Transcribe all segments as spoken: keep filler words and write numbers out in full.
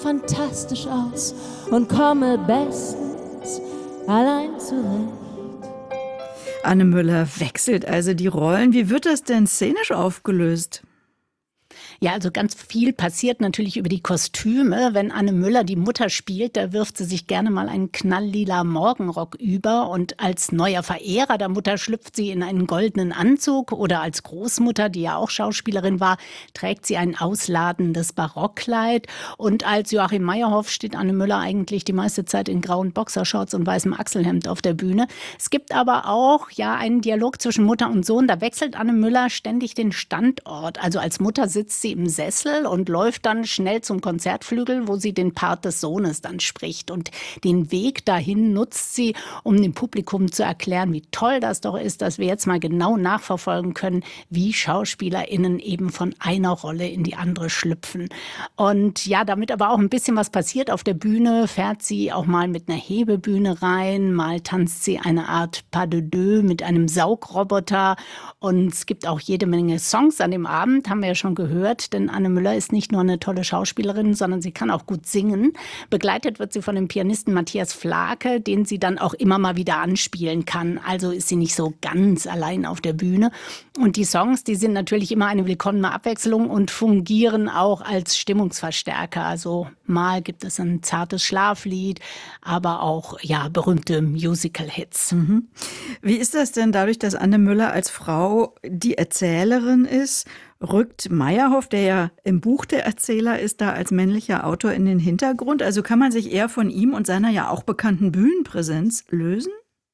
fantastisch aus und komme bestens allein zurecht. Anne Müller wechselt also die Rollen. Wie wird das denn szenisch aufgelöst? Ja, also ganz viel passiert natürlich über die Kostüme. Wenn Anne Müller die Mutter spielt, da wirft sie sich gerne mal einen knalllila Morgenrock über. Und als neuer Verehrer der Mutter schlüpft sie in einen goldenen Anzug. Oder als Großmutter, die ja auch Schauspielerin war, trägt sie ein ausladendes Barockkleid. Und als Joachim Meyerhoff steht Anne Müller eigentlich die meiste Zeit in grauen Boxershorts und weißem Achselhemd auf der Bühne. Es gibt aber auch ja einen Dialog zwischen Mutter und Sohn. Da wechselt Anne Müller ständig den Standort. Also als Mutter sitzt sie im Sessel und läuft dann schnell zum Konzertflügel, wo sie den Part des Sohnes dann spricht. Und den Weg dahin nutzt sie, um dem Publikum zu erklären, wie toll das doch ist, dass wir jetzt mal genau nachverfolgen können, wie SchauspielerInnen eben von einer Rolle in die andere schlüpfen. Und ja, damit aber auch ein bisschen was passiert auf der Bühne, fährt sie auch mal mit einer Hebebühne rein, mal tanzt sie eine Art Pas de deux mit einem Saugroboter. Und es gibt auch jede Menge Songs an dem Abend, haben wir ja schon gehört. Denn Anne Müller ist nicht nur eine tolle Schauspielerin, sondern sie kann auch gut singen. Begleitet wird sie von dem Pianisten Matthias Flake, den sie dann auch immer mal wieder anspielen kann. Also ist sie nicht so ganz allein auf der Bühne. Und die Songs, die sind natürlich immer eine willkommene Abwechslung und fungieren auch als Stimmungsverstärker. Also mal gibt es ein zartes Schlaflied, aber auch ja berühmte Musical-Hits. Mhm. Wie ist das denn dadurch, dass Anne Müller als Frau die Erzählerin ist? Rückt Meyerhoff, der ja im Buch der Erzähler ist, da als männlicher Autor in den Hintergrund? Also kann man sich eher von ihm und seiner ja auch bekannten Bühnenpräsenz lösen?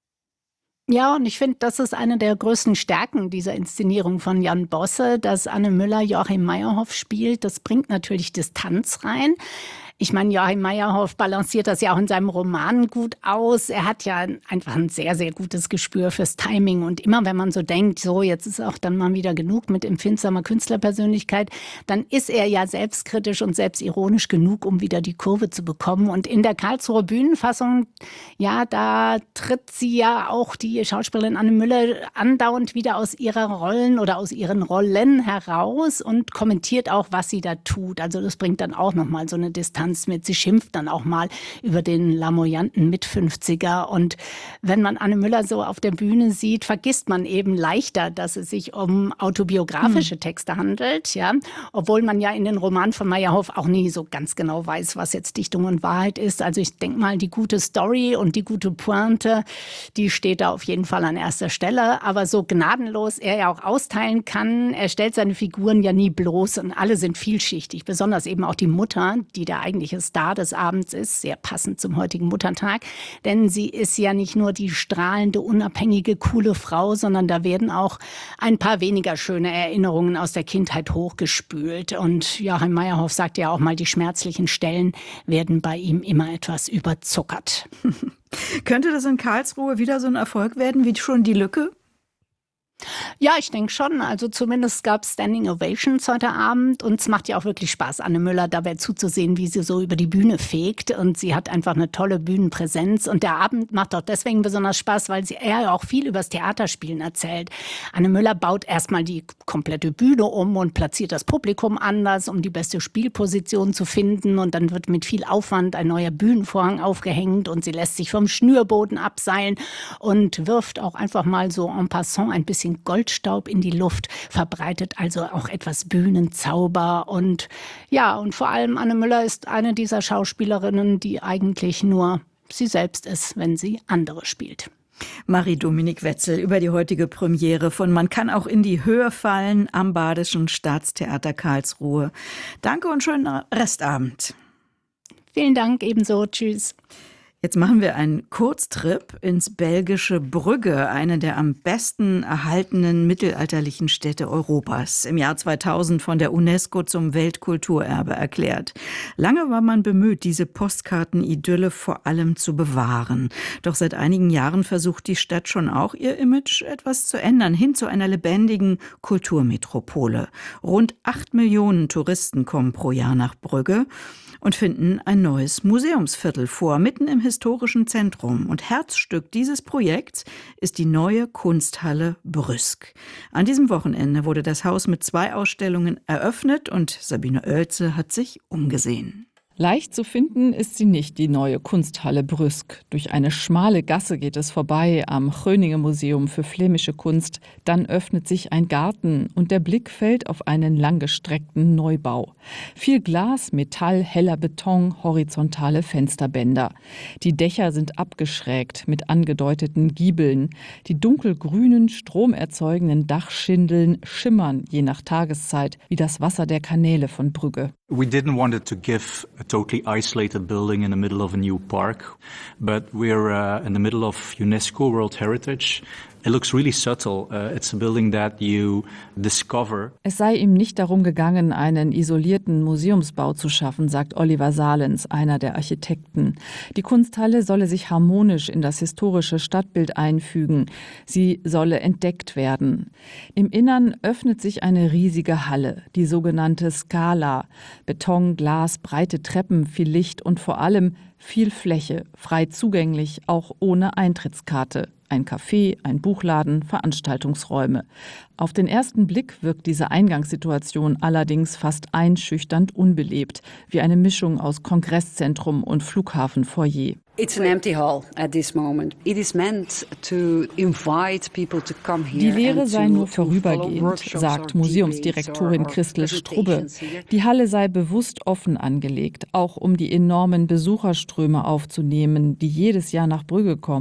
Ja, und ich finde, das ist eine der größten Stärken dieser Inszenierung von Jan Bosse, dass Anne Müller Joachim Meyerhoff spielt. Das bringt natürlich Distanz rein. Ich meine, Joachim Meyerhoff balanciert das ja auch in seinem Roman gut aus. Er hat ja einfach ein sehr, sehr gutes Gespür fürs Timing. Und immer wenn man so denkt, so jetzt ist auch dann mal wieder genug mit empfindsamer Künstlerpersönlichkeit, dann ist er ja selbstkritisch und selbstironisch genug, um wieder die Kurve zu bekommen. Und in der Karlsruher Bühnenfassung, ja, da tritt sie ja auch, die Schauspielerin Anne Müller, andauernd wieder aus ihrer Rollen oder aus ihren Rollen heraus und kommentiert auch, was sie da tut. Also das bringt dann auch nochmal so eine Distanz mit. Sie schimpft dann auch mal über den lamoyanten Mitfünfziger. Und wenn man Anne Müller so auf der Bühne sieht, vergisst man eben leichter, dass es sich um autobiografische Texte handelt. Ja? Obwohl man ja in den Romanen von Meyerhoff auch nie so ganz genau weiß, was jetzt Dichtung und Wahrheit ist. Also ich denke mal, die gute Story und die gute Pointe, die steht da auf jeden Fall an erster Stelle. Aber so gnadenlos er ja auch austeilen kann, er stellt seine Figuren ja nie bloß und alle sind vielschichtig. Besonders eben auch die Mutter, die der eigentliche Star des Abends ist, sehr passend zum heutigen Muttertag. Denn sie ist ja nicht nur die strahlende, unabhängige, coole Frau, sondern da werden auch ein paar weniger schöne Erinnerungen aus der Kindheit hochgespült. Und Joachim Meyerhoff sagt ja auch mal, die schmerzlichen Stellen werden bei ihm immer etwas überzuckert. Könnte das in Karlsruhe wieder so ein Erfolg werden wie schon Die Lücke? Ja, ich denke schon. Also zumindest gab es Standing Ovations heute Abend und es macht ja auch wirklich Spaß, Anne Müller dabei zuzusehen, wie sie so über die Bühne fegt und sie hat einfach eine tolle Bühnenpräsenz und der Abend macht auch deswegen besonders Spaß, weil sie eher auch viel übers Theaterspielen erzählt. Anne Müller baut erstmal die komplette Bühne um und platziert das Publikum anders, um die beste Spielposition zu finden und dann wird mit viel Aufwand ein neuer Bühnenvorhang aufgehängt und sie lässt sich vom Schnürboden abseilen und wirft auch einfach mal so en passant ein bisschen Goldstaub in die Luft, verbreitet also auch etwas Bühnenzauber. Und ja, und vor allem Anne Müller ist eine dieser Schauspielerinnen, die eigentlich nur sie selbst ist, wenn sie andere spielt. Marie-Dominique Wetzel über die heutige Premiere von Man kann auch in die Höhe fallen am Badischen Staatstheater Karlsruhe. Danke und schönen Restabend. Vielen Dank, ebenso. Tschüss. Jetzt machen wir einen Kurztrip ins belgische Brügge, eine der am besten erhaltenen mittelalterlichen Städte Europas, im Jahr zweitausend von der UNESCO zum Weltkulturerbe erklärt. Lange war man bemüht, diese Postkarten-Idylle vor allem zu bewahren. Doch seit einigen Jahren versucht die Stadt schon auch, ihr Image etwas zu ändern, hin zu einer lebendigen Kulturmetropole. Rund acht Millionen Touristen kommen pro Jahr nach Brügge und finden ein neues Museumsviertel vor, mitten im historischen Zentrum. Und Herzstück dieses Projekts ist die neue Kunsthalle Brüsk. An diesem Wochenende wurde das Haus mit zwei Ausstellungen eröffnet und Sabine Oelze hat sich umgesehen. Leicht zu finden ist sie nicht, die neue Kunsthalle Brüsk. Durch eine schmale Gasse geht es vorbei am Gröninger Museum für flämische Kunst. Dann öffnet sich ein Garten und der Blick fällt auf einen langgestreckten Neubau. Viel Glas, Metall, heller Beton, horizontale Fensterbänder. Die Dächer sind abgeschrägt mit angedeuteten Giebeln. Die dunkelgrünen, stromerzeugenden Dachschindeln schimmern je nach Tageszeit wie das Wasser der Kanäle von Brügge. We didn't want it to give a totally isolated building in the middle of a new park, but we're uh, in the middle of UNESCO World Heritage. It looks really subtle. Uh, it's a building that you discover. Es sei ihm nicht darum gegangen, einen isolierten Museumsbau zu schaffen, sagt Oliver Salens, einer der Architekten. Die Kunsthalle solle sich harmonisch in das historische Stadtbild einfügen. Sie solle entdeckt werden. Im Innern öffnet sich eine riesige Halle, die sogenannte Scala. Beton, Glas, breite Treppen, viel Licht und vor allem viel Fläche, frei zugänglich, auch ohne Eintrittskarte. Ein Café, ein Buchladen, Veranstaltungsräume. Auf den ersten Blick wirkt diese Eingangssituation allerdings fast einschüchternd unbelebt, wie eine Mischung aus Kongresszentrum und Flughafenfoyer. It's an empty hall at this moment. It is meant to invite people to come here. Die Lehre sei nur vorübergehend, sagt Museumsdirektorin Christel Strubbe. Die Halle sei bewusst offen angelegt, auch um die enormen Besucherströme aufzunehmen, die jedes Jahr nach Brügge kommen.